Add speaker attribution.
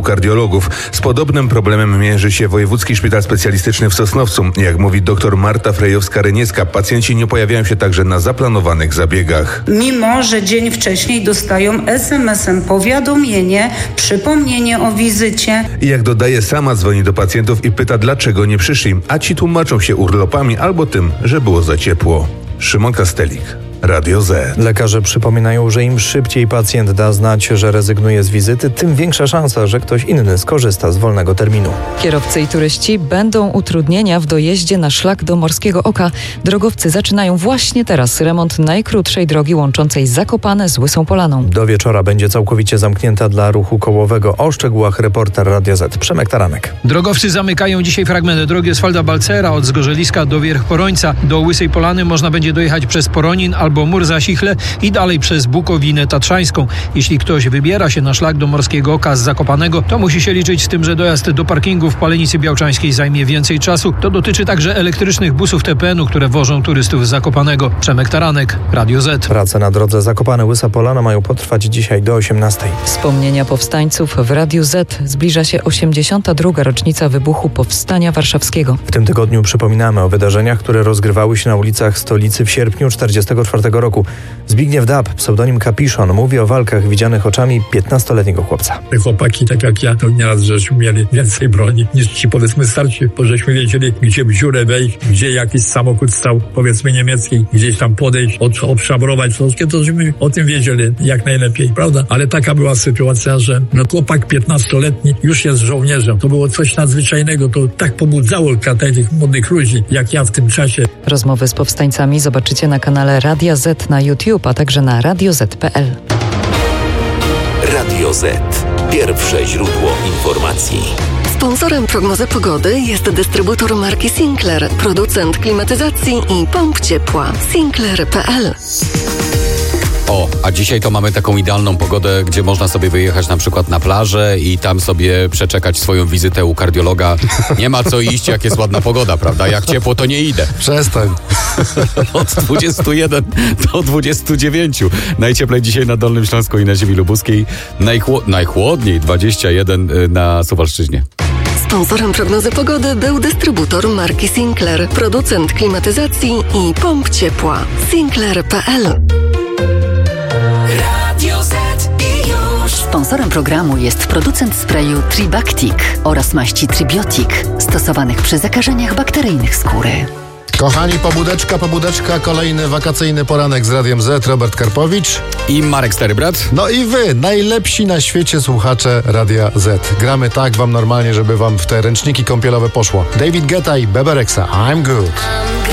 Speaker 1: kardiologów. Z podobnym problemem mierzy się Wojewódzki Szpital Specjalistyczny w Sosnowcu. Jak mówi dr Marta Frejowska-Reniecka, pacjenci nie pojawiają się także na zaplanowanych zabiegach.
Speaker 2: Mimo że dzień wcześniej dostają SMS-em powiadomienie, przypomnienie o wizycie.
Speaker 1: I jak dodaje, sama dzwoni do pacjentów i pyta, dlaczego nie przyszli, a ci tłumaczą się urlopami albo tym, że było za ciepło. Szymon Kastelik, Radio Z.
Speaker 3: Lekarze przypominają, że im szybciej pacjent da znać, że rezygnuje z wizyty, tym większa szansa, że ktoś inny skorzysta z wolnego terminu.
Speaker 4: Kierowcy i turyści będą utrudnienia w dojeździe na szlak do Morskiego Oka. Drogowcy zaczynają właśnie teraz remont najkrótszej drogi łączącej Zakopane z Łysą Polaną.
Speaker 3: Do wieczora będzie całkowicie zamknięta dla ruchu kołowego. O szczegółach reporter Radia Z Przemek Taranek.
Speaker 5: Drogowcy zamykają dzisiaj fragment drogi Oswalda Balcera od Zgorzeliska do Wierch-Porońca. Do Łysej Polany można będzie dojechać przez Poronin albo Mur-Zasichle i dalej przez Bukowinę Tatrzańską. Jeśli ktoś wybiera się na szlak do Morskiego Oka z Zakopanego, to musi się liczyć z tym, że dojazd do parkingu w Palenicy Białczańskiej zajmie więcej czasu. To dotyczy także elektrycznych busów TPN-u, które wożą turystów z Zakopanego. Przemek Taranek, Radio Z.
Speaker 3: Prace na drodze Zakopane-Łysa Polana mają potrwać dzisiaj do 18:00.
Speaker 4: Wspomnienia powstańców w Radiu Z. Zbliża się 82. rocznica wybuchu Powstania Warszawskiego.
Speaker 3: W tym tygodniu przypominamy o wydarzeniach, które rozgrywały się na ulicach stolicy w sierpniu 1944 roku. Zbigniew Dab, pseudonim Kapiszon, mówi o walkach widzianych oczami 15-letniego chłopca.
Speaker 6: Te chłopaki, tak jak ja, to nieraz żeśmy mieli więcej broni niż ci, powiedzmy, starsi, bo żeśmy wiedzieli, gdzie w dziurę wejść, gdzie jakiś samochód stał, powiedzmy, niemiecki, gdzieś tam podejść, obszabrować troszkę, to żeśmy o tym wiedzieli jak najlepiej, prawda? Ale taka była sytuacja, że chłopak 15-letni już jest żołnierzem. To było coś nadzwyczajnego, to tak pobudzało tych młodych ludzi, jak ja w tym czasie.
Speaker 4: Rozmowy z powstańcami zobaczycie na kanale Radia Z na YouTube, a także na radioz.pl.
Speaker 7: Radio Z. Pierwsze źródło informacji.
Speaker 8: Sponsorem prognozy pogody jest dystrybutor marki Sinclair, producent klimatyzacji i pomp ciepła. Sinclair.pl.
Speaker 9: O, a dzisiaj to mamy taką idealną pogodę, gdzie można sobie wyjechać na przykład na plażę i tam sobie przeczekać swoją wizytę u kardiologa. Nie ma co iść, jak jest ładna pogoda, prawda? Jak ciepło, to nie idę.
Speaker 3: Przestań.
Speaker 9: Od 21 do 29. Najcieplej dzisiaj na Dolnym Śląsku i na ziemi lubuskiej. Najchłodniej 21 na Suwalszczyźnie.
Speaker 8: Sponsorem prognozy pogody był dystrybutor marki Sinclair, producent klimatyzacji i pomp ciepła. Sinclair.pl.
Speaker 10: Sponsorem programu jest producent sprayu Tribactic oraz maści Tribiotic, stosowanych przy zakażeniach bakteryjnych skóry.
Speaker 11: Kochani, pobudeczka, kolejny wakacyjny poranek z Radiem Z. Robert Karpowicz
Speaker 9: i Marek Starybrat.
Speaker 11: No i wy, najlepsi na świecie słuchacze Radia Z. Gramy tak wam normalnie, żeby wam w te ręczniki kąpielowe poszło. David Guetta i Bebe Rexha, I'm Good.